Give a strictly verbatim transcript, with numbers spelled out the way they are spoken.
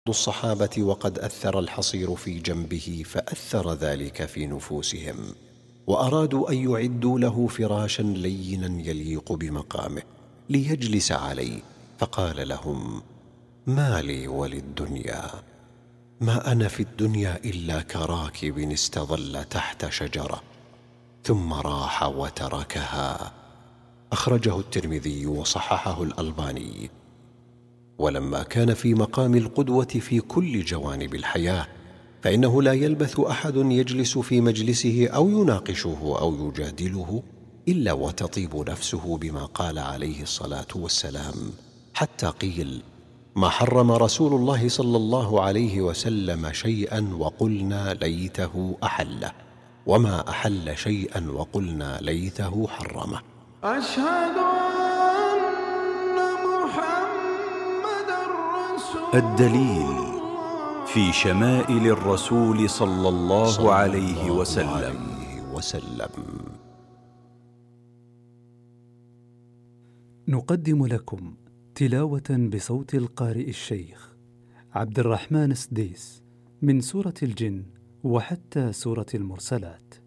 الصحابة وقد أثر الحصير في جنبه فأثر ذلك في نفوسهم، وأرادوا أن يعدوا له فراشا لينا يليق بمقامه ليجلس عليه، فقال لهم: ما لي وللدنيا، ما أنا في الدنيا إلا كراكب استظل تحت شجرة ثم راح وتركها. أخرجه الترمذي وصححه الألباني. ولما كان في مقام القدوة في كل جوانب الحياة، فإنه لا يلبث أحد يجلس في مجلسه أو يناقشه أو يجادله إلا وتطيب نفسه بما قال عليه الصلاة والسلام، حتى قيل: ما حرم رسول الله صلى الله عليه وسلم شيئا وقلنا ليته أحله، وما أحل شيئا وقلنا ليته حرمه. أشهد أن محمد رسول الدليل في شمائل الرسول صلى الله عليه وسلم. وسلم. نقدم لكم تلاوة بصوت القارئ الشيخ عبد الرحمن السديس من سورة الجن وحتى سورة المرسلات.